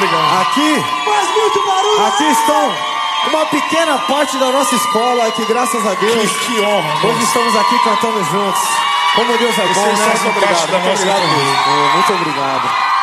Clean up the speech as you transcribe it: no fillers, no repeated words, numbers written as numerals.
obrigado. Aqui, Faz muito barulho! aqui estão uma pequena parte da nossa escola que, graças a Deus, Que honra. hoje estamos aqui cantando juntos. Como Deus é bom, Vocês né? fazem Muito parte obrigado. da Muito nossa obrigado família. mesmo. Muito obrigado.